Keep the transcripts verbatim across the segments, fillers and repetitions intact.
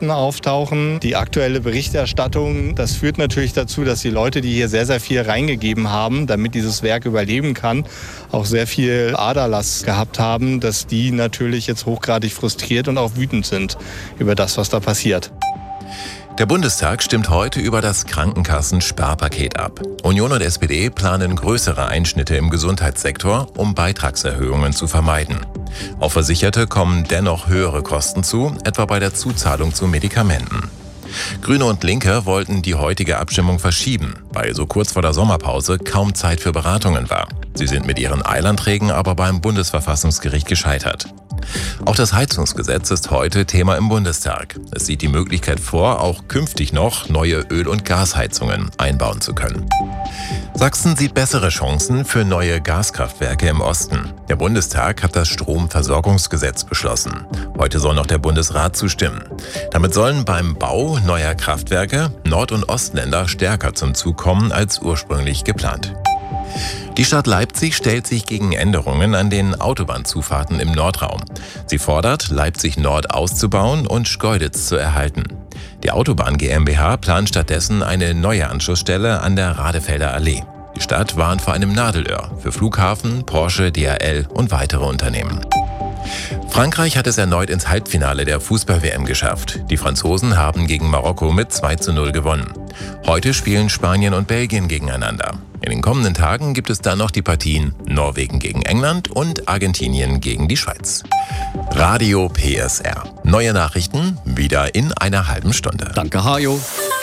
Daten auftauchen. Die aktuelle Berichterstattung, das führt natürlich dazu, dass die Leute, die hier sehr, sehr viel reingegeben haben, damit dieses Werk überleben kann, auch sehr viel Aderlass gehabt haben, dass die natürlich jetzt hochgradig frustriert und auch wütend sind über das, was da passiert. Der Bundestag stimmt heute über das Krankenkassen-Sparpaket ab. Union und S P D planen größere Einschnitte im Gesundheitssektor, um Beitragserhöhungen zu vermeiden. Auf Versicherte kommen dennoch höhere Kosten zu, etwa bei der Zuzahlung zu Medikamenten. Grüne und Linke wollten die heutige Abstimmung verschieben, weil so kurz vor der Sommerpause kaum Zeit für Beratungen war. Sie sind mit ihren Eilanträgen aber beim Bundesverfassungsgericht gescheitert. Auch das Heizungsgesetz ist heute Thema im Bundestag. Es sieht die Möglichkeit vor, auch künftig noch neue Öl- und Gasheizungen einbauen zu können. Sachsen sieht bessere Chancen für neue Gaskraftwerke im Osten. Der Bundestag hat das Stromversorgungsgesetz beschlossen. Heute soll noch der Bundesrat zustimmen. Damit sollen beim Bau neuer Kraftwerke Nord- und Ostländer stärker zum Zug kommen als ursprünglich geplant. Die Stadt Leipzig stellt sich gegen Änderungen an den Autobahnzufahrten im Nordraum. Sie fordert, Leipzig Nord auszubauen und Schkeuditz zu erhalten. Die Autobahn GmbH plant stattdessen eine neue Anschlussstelle an der Radefelder Allee. Die Stadt warnt vor einem Nadelöhr für Flughafen, Porsche, D H L und weitere Unternehmen. Frankreich hat es erneut ins Halbfinale der Fußball-W M geschafft. Die Franzosen haben gegen Marokko mit zwei zu null gewonnen. Heute spielen Spanien und Belgien gegeneinander. In den kommenden Tagen gibt es dann noch die Partien Norwegen gegen England und Argentinien gegen die Schweiz. Radio P S R. Neue Nachrichten wieder in einer halben Stunde. Danke, Hajo.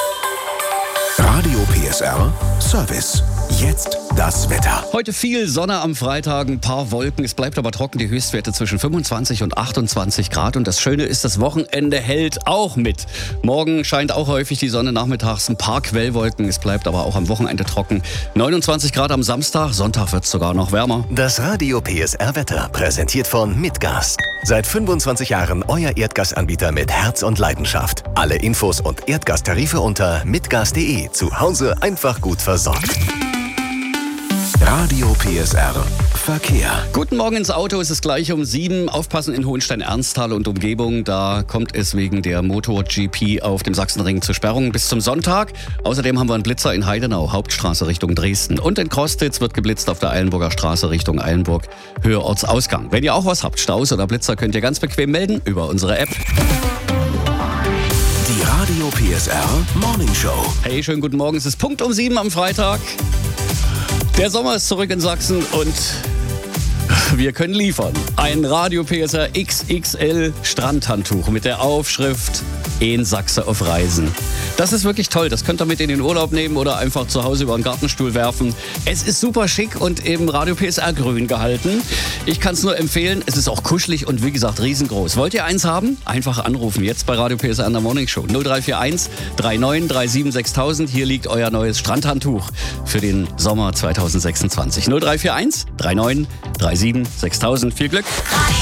Radio P S R Service. Jetzt das Wetter. Heute viel Sonne am Freitag, ein paar Wolken. Es bleibt aber trocken, die Höchstwerte zwischen fünfundzwanzig und achtundzwanzig Grad. Und das Schöne ist, das Wochenende hält auch mit. Morgen scheint auch häufig die Sonne, nachmittags ein paar Quellwolken. Es bleibt aber auch am Wochenende trocken. neunundzwanzig Grad am Samstag, Sonntag wird es sogar noch wärmer. Das Radio P S R Wetter, präsentiert von Mitgas. Seit fünfundzwanzig Jahren euer Erdgasanbieter mit Herz und Leidenschaft. Alle Infos und Erdgastarife unter mitgas punkt de. Zu Hause einfach gut versorgt. Radio P S R Verkehr. Guten Morgen ins Auto, es ist gleich um sieben. Aufpassen in Hohenstein-Ernsthal und Umgebung. Da kommt es wegen der Motor-G P auf dem Sachsenring zu Sperrungen bis zum Sonntag. Außerdem haben wir einen Blitzer in Heidenau, Hauptstraße Richtung Dresden. Und in Krostitz wird geblitzt auf der Eilenburger Straße Richtung Eilenburg, Höhe Ortsausgang. Wenn ihr auch was habt, Staus oder Blitzer, könnt ihr ganz bequem melden über unsere App. Die Radio P S R Morning Show. Hey, schönen guten Morgen. Es ist Punkt um sieben am Freitag. Der Sommer ist zurück in Sachsen und wir können liefern. Ein Radio P S R X X L Strandhandtuch mit der Aufschrift "En Sachse auf Reisen". Das ist wirklich toll. Das könnt ihr mit in den Urlaub nehmen oder einfach zu Hause über den Gartenstuhl werfen. Es ist super schick und im Radio P S R grün gehalten. Ich kann es nur empfehlen. Es ist auch kuschelig und wie gesagt riesengroß. Wollt ihr eins haben? Einfach anrufen. Jetzt bei Radio P S R in der Morning Show. null drei vier eins drei neun drei sieben sechstausend. Hier liegt euer neues Strandhandtuch für den Sommer zweitausendsechsundzwanzig. null drei vier eins drei neun drei sieben sechstausend. Viel Glück.